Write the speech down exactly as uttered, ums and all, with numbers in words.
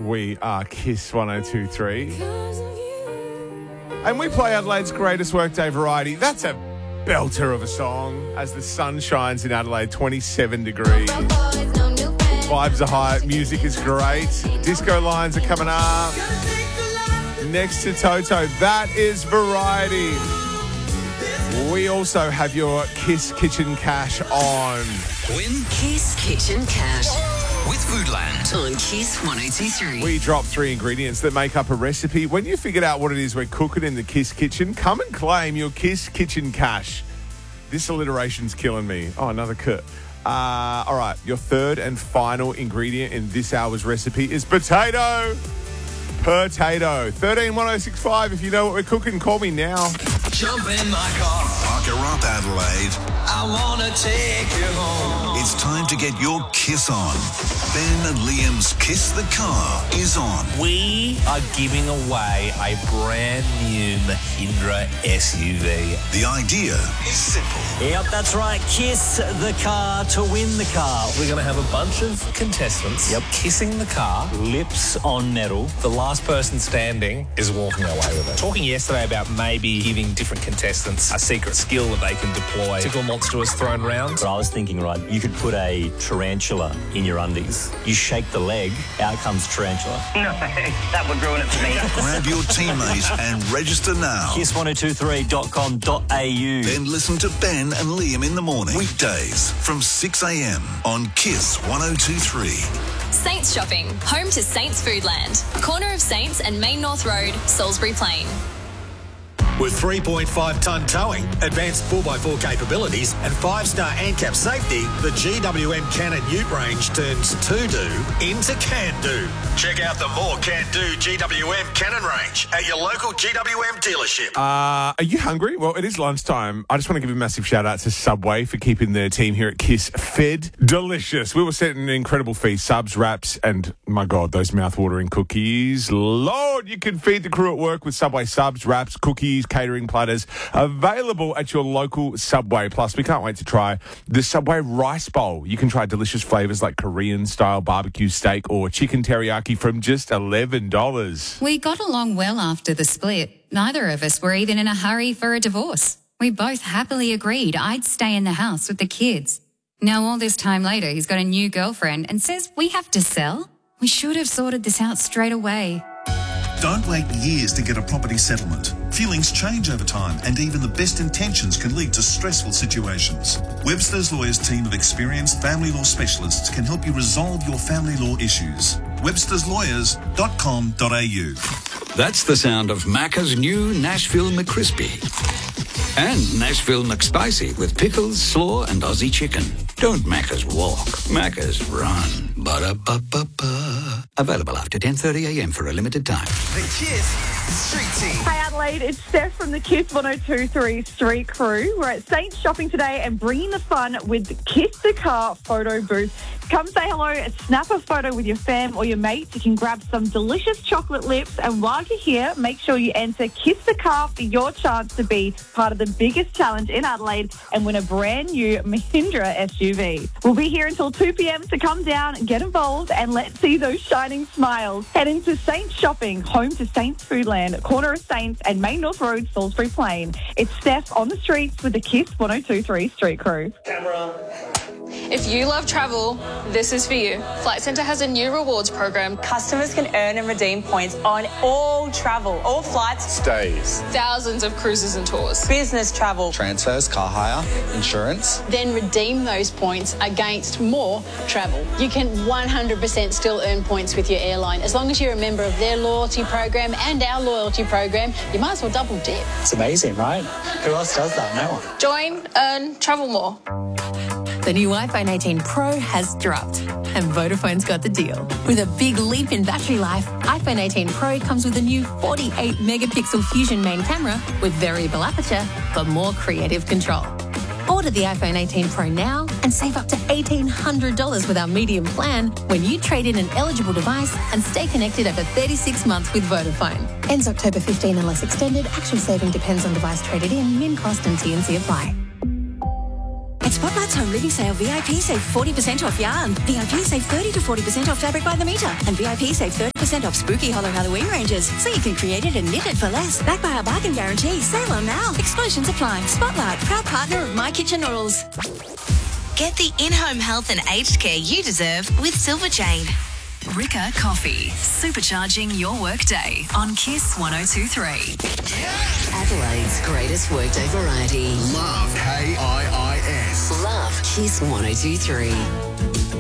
We are Kiss one oh two three. And we play Adelaide's greatest workday variety. That's a belter of a song as the sun shines in Adelaide, twenty-seven degrees. Vibes are high, music is great. Disco lines are coming up. Next to Toto, that is variety. We also have your Kiss Kitchen Cash on. Win Kiss Kitchen Cash with Foodland on Kiss one oh two three. We drop three ingredients that make up a recipe. When you figured out what it is we're cooking in the Kiss Kitchen, come and claim your Kiss Kitchen Cash. This alliteration's killing me. Oh, another cut. Uh, all right, your third and final ingredient in this hour's recipe is potato. Potato. thirteen one oh six five. If you know what we're cooking, call me now. Jump in my car. Park her up, Adelaide. I wanna take you home. It's time to get your kiss on. Ben and Liam's Kiss the Car is on. We are giving away a brand new Mahindra S U V. The idea is simple. Yep, that's right. Kiss the car to win the car. We're going to have a bunch of contestants Yep. kissing the car. Lips on metal. The last person standing is walking away with it. Talking yesterday about maybe giving different contestants a secret skill that they can deploy. Tickle monster was thrown around. But I was thinking, right, you could put a tarantula in your undies. You shake the leg, out comes tarantula. No, that would ruin it for me. Grab your teammate and register now. kiss one oh two three dot com dot a u. Then listen to Ben and Liam in the morning. Weekdays from six a.m. on Kiss one oh two three. Saints Shopping, home to Saints Foodland. Corner of Saints and Main North Road, Salisbury Plain. With three point five tonne towing, advanced four by four capabilities and five star ANCAP safety, the G W M Cannon Ute range turns to-do into can-do. Check out the more can-do G W M Cannon range at your local G W M dealership. Uh, are you hungry? Well, it is lunchtime. I just want to give a massive shout out to Subway for keeping their team here at Kiss fed delicious. We were setting an incredible feast, subs, wraps, and my God, those mouth-watering cookies. Lord, you can feed the crew at work with Subway subs, wraps, cookies, catering platters, available at your local Subway. Plus, we can't wait to try the Subway Rice Bowl. You can try delicious flavours like Korean-style barbecue steak or chicken teriyaki from just eleven dollars. We got along well after the split. Neither of us were even in a hurry for a divorce. We both happily agreed I'd stay in the house with the kids. Now, all this time later, he's got a new girlfriend and says we have to sell. We should have sorted this out straight away. Don't wait years to get a property settlement. Feelings change over time, and even the best intentions can lead to stressful situations. Webster's Lawyers' team of experienced family law specialists can help you resolve your family law issues. websters lawyers dot com dot a u. That's the sound of Macca's new Nashville McCrispy. And Nashville McSpicy with pickles, slaw, and Aussie chicken. Don't Macca's walk, Macca's run. Ba-da-ba-ba-ba. Available after ten thirty a.m. for a limited time. The Kiss Street Team. Hey Adelaide, it's Steph from the Kiss one oh two three Street Crew. We're at Saints Shopping today and bringing the fun with the Kiss the Car photo booth. Come say hello, snap a photo with your fam or your mates. You can grab some delicious chocolate lips, and while you're here, make sure you enter Kiss the Car for your chance to be part of the biggest challenge in Adelaide and win a brand new Mahindra S U V. We'll be here until two p.m, so come down, get involved, and let's see those shining smiles. Head into Saints Shopping, home to Saints Foodland, corner of Saints and Main North Road, Salisbury Plain. It's Steph on the streets with the Kiss one oh two three Street Crew. Camera. If you love travel, this is for you. Flight Centre has a new rewards program. Customers can earn and redeem points on all travel, all flights, stays, thousands of cruises and tours, business travel, transfers, car hire, insurance. Then redeem those points against more travel. You can one hundred percent still earn points with your airline. As long as you're a member of their loyalty program and our loyalty program, you might as well double dip. It's amazing, right? Who else does that? No one. Join, earn, travel more. The new iPhone eighteen Pro has dropped, and Vodafone's got the deal. With a big leap in battery life, iPhone eighteen Pro comes with a new forty-eight megapixel Fusion main camera with variable aperture, but more creative control. Order the iPhone eighteen Pro now and save up to eighteen hundred dollars with our medium plan when you trade in an eligible device and stay connected over thirty-six months with Vodafone. Ends October fifteenth unless extended. Actual saving depends on device traded in, min cost and T and C apply. At Spotlight's In-Home Living Sale, V I P save forty percent off yarn. V I P save thirty to forty percent off fabric by the metre. And V I P save thirty percent off spooky Hollow Halloween ranges. So you can create it and knit it for less. Backed by our bargain guarantee. Sale on now. Exclusions apply. Spotlight, proud partner of My Kitchen Noodles. Get the in-home health and aged care you deserve with Silver Chain. Rika Coffee, supercharging your workday on Kiss one oh two three. Adelaide's greatest workday variety. Love K I I S. Love Kiss one oh two three.